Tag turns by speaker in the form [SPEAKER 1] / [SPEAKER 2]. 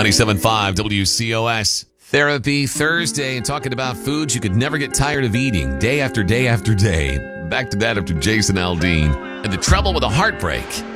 [SPEAKER 1] 97.5 WCOS. Therapy Thursday, and talking about foods you could never get tired of eating day after day after day. Back to that after Jason Aldean. And the trouble with a heartbreak.